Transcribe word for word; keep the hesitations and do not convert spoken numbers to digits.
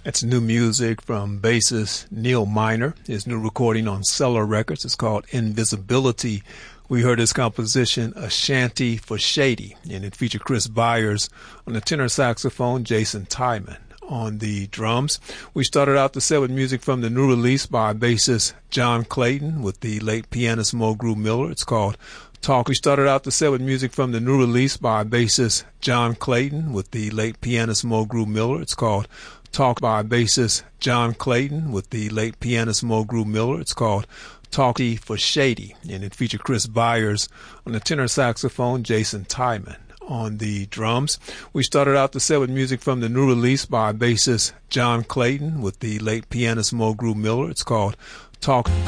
That's new music from bassist Neil Miner. His new recording on Cellar Records is called Invisibility. We heard his composition, A Shanty for Shady, and it featured Chris Byers on the tenor saxophone, Jason Tyman on the drums. We started out the set with music from the new release by bassist John Clayton with the late pianist Mo Groove Miller. It's called Talk. We started out the set with music from the new release by bassist John Clayton with the late pianist Mo Groove Miller. It's called Talk by bassist John Clayton with the late pianist Mo Groove Miller. It's called Talk for Shady, and it featured Chris Byers on the tenor saxophone, Jason Tyman on the drums. We started out the set with music from the new release by bassist John Clayton with the late pianist Mo Groove Miller. It's called Talk.